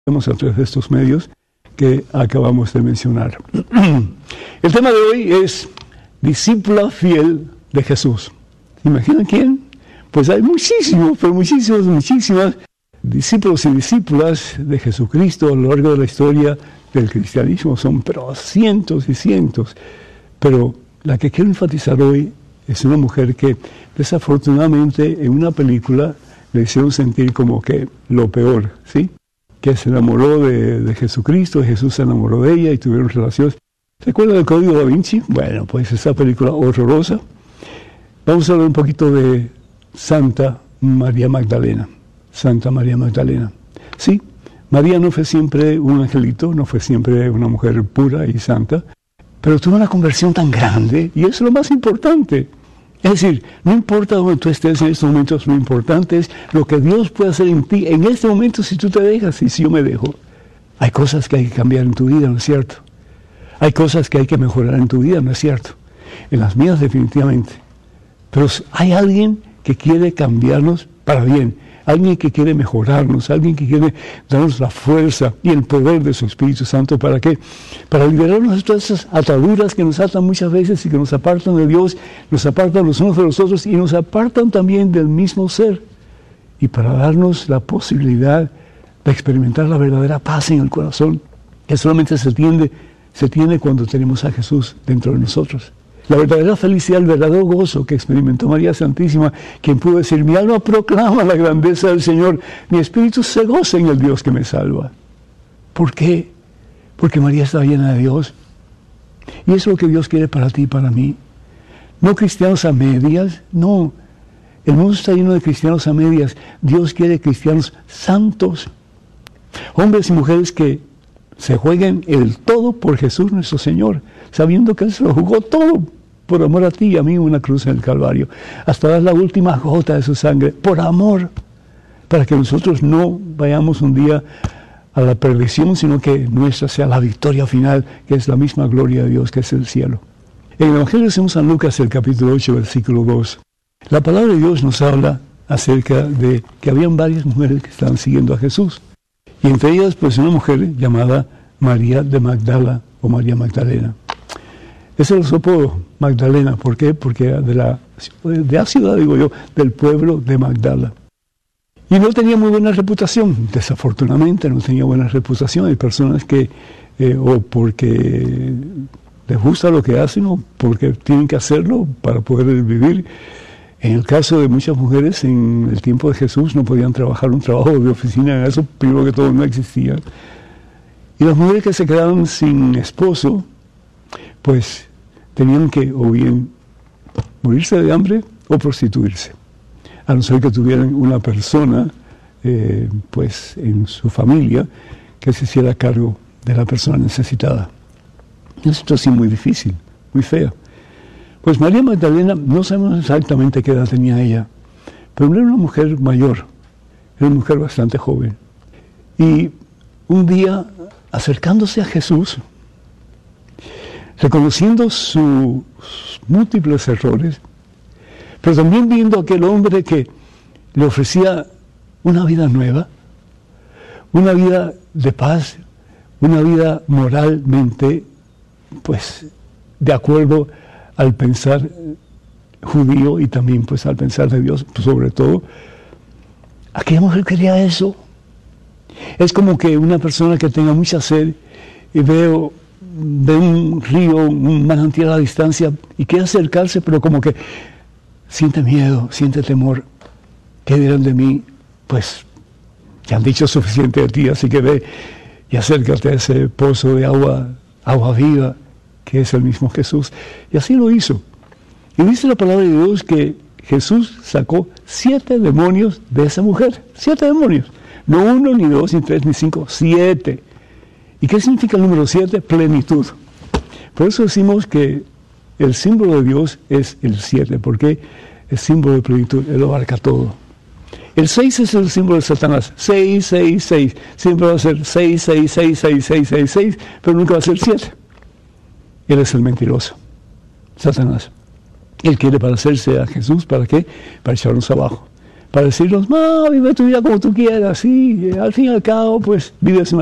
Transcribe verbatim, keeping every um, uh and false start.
a través de estos medios que acabamos de mencionar. El tema de hoy es discípula fiel de Jesús. ¿Imaginan quién? Pues hay muchísimos, pero muchísimos, muchísimas discípulos y discípulas de Jesucristo a lo largo de la historia del cristianismo. Son pero cientos y cientos. Pero la que quiero enfatizar hoy es una mujer que desafortunadamente en una película le hicieron sentir como que lo peor, ¿sí? Que se enamoró de, de Jesucristo, Jesús se enamoró de ella y tuvieron relaciones. ¿Recuerdan el Código Da Vinci? Bueno, pues esa película horrorosa. Vamos a hablar un poquito de Santa María Magdalena. Santa María Magdalena. Sí, María no fue siempre un angelito, no fue siempre una mujer pura y santa, pero tuvo una conversión tan grande, y eso es lo más importante. Es decir, no importa donde tú estés en estos momentos, lo importante es lo que Dios puede hacer en ti en este momento si tú te dejas y si yo me dejo. Hay cosas que hay que cambiar en tu vida, ¿no es cierto? Hay cosas que hay que mejorar en tu vida, ¿no es cierto? En las mías definitivamente. Pero hay alguien que quiere cambiarnos para bien, alguien que quiere mejorarnos, alguien que quiere darnos la fuerza y el poder de su Espíritu Santo. ¿Para qué? Para liberarnos de todas esas ataduras que nos atan muchas veces y que nos apartan de Dios, nos apartan los unos de los otros y nos apartan también del mismo ser. Y para darnos la posibilidad de experimentar la verdadera paz en el corazón, que solamente se tiene, se tiene cuando tenemos a Jesús dentro de nosotros. La verdadera felicidad, el verdadero gozo que experimentó María Santísima, quien pudo decir, mi alma proclama la grandeza del Señor, mi espíritu se goza en el Dios que me salva. ¿Por qué? Porque María está llena de Dios. Y eso es lo que Dios quiere para ti y para mí. No cristianos a medias, no. El mundo está lleno de cristianos a medias. Dios quiere cristianos santos. Hombres y mujeres que se jueguen el todo por Jesús nuestro Señor, sabiendo que Él se lo jugó todo por amor a ti y a mí en una cruz en el Calvario, hasta dar la última gota de su sangre, por amor, para que nosotros no vayamos un día a la perdición, sino que nuestra sea la victoria final, que es la misma gloria de Dios, que es el cielo. En el Evangelio de San Lucas, el capítulo ocho, versículo dos, la palabra de Dios nos habla acerca de que habían varias mujeres que estaban siguiendo a Jesús, y entre ellas, pues, una mujer llamada María de Magdala, o María Magdalena. Ese es el apodo, Magdalena. ¿Por qué? Porque era de la, de la ciudad, digo yo, del pueblo de Magdala. Y no tenía muy buena reputación, desafortunadamente no tenía buena reputación. Hay personas que, eh, o porque les gusta lo que hacen, o porque tienen que hacerlo para poder vivir. En el caso de muchas mujeres, en el tiempo de Jesús, no podían trabajar un trabajo de oficina, eso primero que todo no existía. Y las mujeres que se quedaban sin esposo, pues tenían que o bien morirse de hambre o prostituirse, a no ser que tuvieran una persona eh, pues en su familia que se hiciera cargo de la persona necesitada. Una situación muy difícil, muy fea. Pues María Magdalena, no sabemos exactamente qué edad tenía ella, pero no era una mujer mayor, era una mujer bastante joven. Y un día, acercándose a Jesús, reconociendo sus múltiples errores, pero también viendo a aquel hombre que le ofrecía una vida nueva, una vida de paz, una vida moralmente, pues, de acuerdo al pensar judío y también, pues, al pensar de Dios, pues, sobre todo, aquella mujer quería eso. Es como que una persona que tenga mucha sed y veo ve un río, un manantial a la distancia y quiere acercarse, pero como que siente miedo, siente temor. ¿Qué dirán de mí? Pues ya han dicho suficiente de ti, así que ve y acércate a ese pozo de agua, agua viva, que es el mismo Jesús. Y así lo hizo. Y dice la palabra de Dios que Jesús sacó siete demonios de esa mujer. Siete demonios. No uno, ni dos, ni tres, ni cinco, siete. ¿Y qué significa el número siete? Plenitud. Por eso decimos que el símbolo de Dios es el siete, porque es símbolo de plenitud, Él lo abarca todo. El seis es el símbolo de Satanás. seis, seis, seis. Siempre va a ser seis, seis, seis, seis, seis, seis, seis, pero nunca va a ser siete. Él es el mentiroso, Satanás. Él quiere parecerse a Jesús, ¿para qué? Para echarnos abajo, para decirnos, no, vive tu vida como tú quieras, sí, al fin y al cabo, pues vives una